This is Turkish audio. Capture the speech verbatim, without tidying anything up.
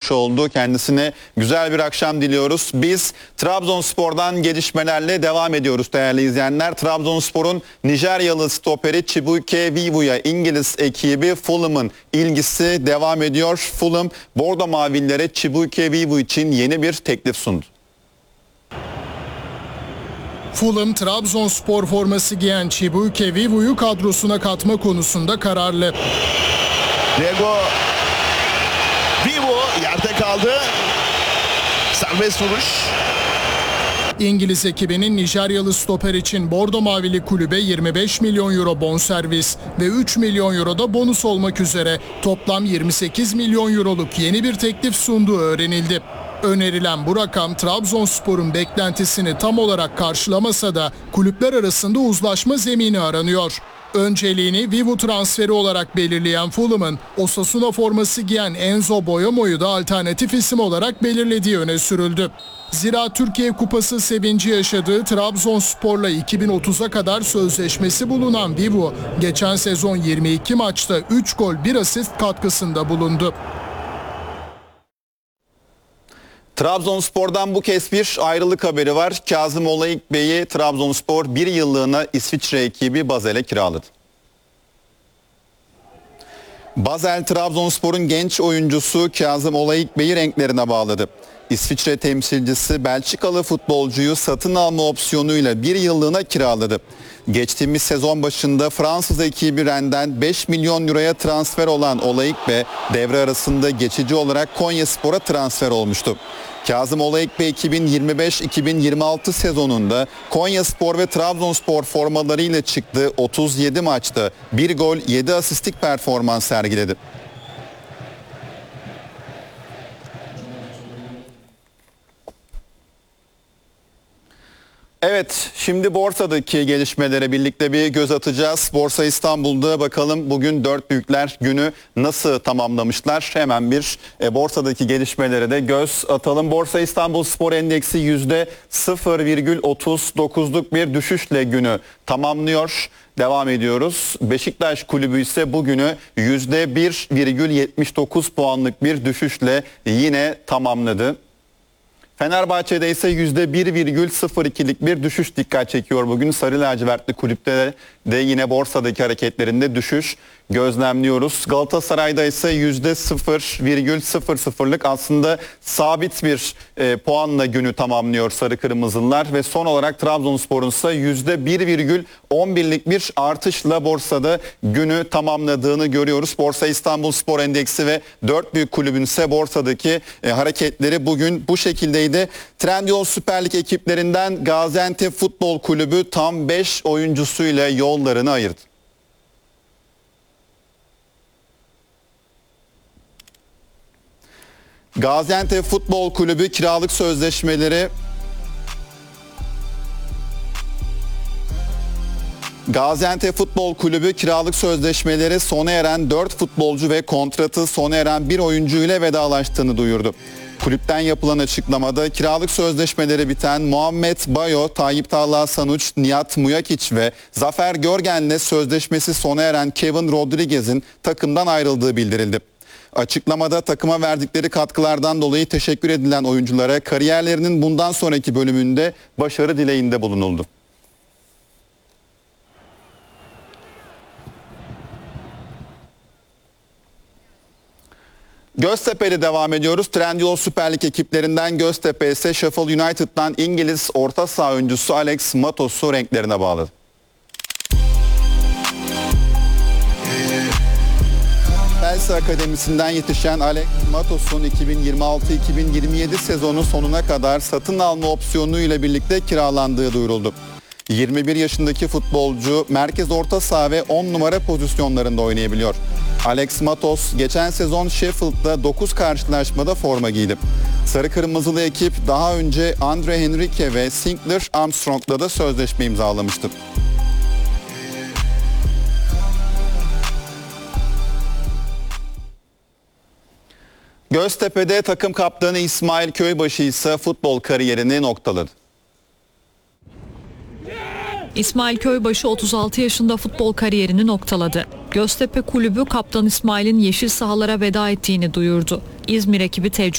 olmuş oldu. Kendisine güzel bir akşam diliyoruz. Biz Trabzonspor'dan gelişmelerle devam ediyoruz değerli izleyenler. Trabzonspor'un Nijeryalı stoperi Chibuike Vivu'ya İngiliz ekibi Fulham'ın ilgisi devam ediyor. Fulham, Bordo Mavililere Chibuike Vivu için yeni bir teklif sundu. Fulham, Trabzonspor forması giyen Chibuike Vivu'yu kadrosuna katma konusunda kararlı. Diego Vivu yerde kaldı. Serbest vuruş. İngiliz ekibinin Nijeryalı stoper için Bordo Mavili kulübe yirmi beş milyon euro bonservis ve üç milyon euro da bonus olmak üzere toplam yirmi sekiz milyon euroluk yeni bir teklif sunduğu öğrenildi. Önerilen bu rakam Trabzonspor'un beklentisini tam olarak karşılamasa da kulüpler arasında uzlaşma zemini aranıyor. Önceliğini Vivu transferi olarak belirleyen Fulham'ın Osasuna forması giyen Enzo Boyamo'yu da alternatif isim olarak belirlediği öne sürüldü. Zira Türkiye Kupası sevinci yaşadığı Trabzonspor'la iki bin otuza kadar sözleşmesi bulunan Vivu, geçen sezon yirmi iki maçta üç gol bir asist katkısında bulundu. Trabzonspor'dan bu kez bir ayrılık haberi var. Kazım Olayık Bey'i Trabzonspor bir yıllığına İsviçre ekibi Basel'e kiraladı. Basel, Trabzonspor'un genç oyuncusu Kazım Olayık Bey'i renklerine bağladı. İsviçre temsilcisi Belçikalı futbolcuyu satın alma opsiyonuyla bir yıllığına kiraladı. Geçtiğimiz sezon başında Fransız ekibi Rennes'den beş milyon euroya transfer olan Olayık Bey devre arasında geçici olarak Konyaspor'a transfer olmuştu. Kazım Olayık Bey iki bin yirmi beş iki bin yirmi altı sezonunda Konyaspor ve Trabzonspor formalarıyla çıktığı otuz yedi maçta bir gol yedi asistlik performans sergiledi. Evet, şimdi borsadaki gelişmelere birlikte bir göz atacağız. Borsa İstanbul'da bakalım bugün dört büyükler günü nasıl tamamlamışlar? Hemen bir e, borsadaki gelişmelere de göz atalım. Borsa İstanbul Spor Endeksi yüzde sıfır virgül otuz dokuzluk bir düşüşle günü tamamlıyor. Devam ediyoruz. Beşiktaş Kulübü ise bugünü yüzde bir virgül yetmiş dokuz puanlık bir düşüşle yine tamamladı. Fenerbahçe'de ise yüzde bir virgül sıfır ikilik bir düşüş dikkat çekiyor bugün. Sarı lacivertli kulüpte de yine borsadaki hareketlerinde düşüş gözlemliyoruz. Galatasaray'da ise yüzde sıfır virgül sıfır sıfırlık aslında sabit bir e, puanla günü tamamlıyor sarı kırmızılar ve son olarak Trabzonspor'un ise yüzde bir virgül on birlik bir artışla borsada günü tamamladığını görüyoruz. Borsa İstanbul Spor Endeksi ve dört büyük kulübün ise borsadaki e, hareketleri bugün bu şekildeydi. Trendyol Süper Lig ekiplerinden Gaziantep Futbol Kulübü tam beş oyuncusuyla yollarını ayırdı. Gaziantep Futbol Kulübü kiralık sözleşmeleri Gaziantep Futbol Kulübü kiralık sözleşmeleri sona eren dört futbolcu ve kontratı sona eren bir oyuncu ile vedalaştığını duyurdu. Kulüpten yapılan açıklamada kiralık sözleşmeleri biten Muhammed Bayo, Tayyip Talha Sanuç, Nihat Muyakiç ve Zafer Görgen'le sözleşmesi sona eren Kevin Rodriguez'in takımdan ayrıldığı bildirildi. Açıklamada takıma verdikleri katkılardan dolayı teşekkür edilen oyunculara kariyerlerinin bundan sonraki bölümünde başarı dileğinde bulunuldu. Göztepe'yle devam ediyoruz. Trendyol Süper Lig ekiplerinden Göztepe ise Sheffield United'dan İngiliz orta saha oyuncusu Alex Matos'u renklerine bağladı. Chelsea Akademisi'nden yetişen Alex Matos'un iki bin yirmi altı iki bin yirmi yedi sezonu sonuna kadar satın alma opsiyonu ile birlikte kiralandığı duyuruldu. yirmi bir yaşındaki futbolcu merkez orta saha ve on numara pozisyonlarında oynayabiliyor. Alex Matos geçen sezon Sheffield'da dokuz karşılaşmada forma giydi. Sarı kırmızılı ekip daha önce Andre Henrique ve Sinclair Armstrong'la da sözleşme imzalamıştı. Göztepe'de takım kaptanı İsmail Köybaşı ise futbol kariyerini noktaladı. İsmail Köybaşı otuz altı yaşında futbol kariyerini noktaladı. Göztepe Kulübü kaptan İsmail'in yeşil sahalara veda ettiğini duyurdu. İzmir ekibi tecrübe